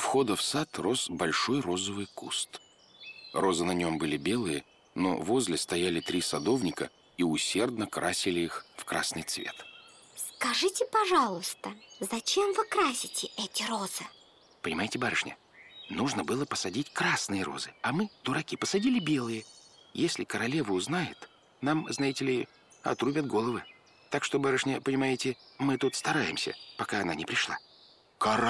входа в сад рос большой розовый куст. Розы на нем были белые, но возле стояли 3 садовника и усердно красили их в красный цвет. Скажите, пожалуйста, зачем вы красите эти розы? Понимаете, барышня, нужно было посадить красные розы, а мы, дураки, посадили белые. Если королева узнает, нам, знаете ли, отрубят головы. Так что, барышня, понимаете, мы тут стараемся, пока она не пришла.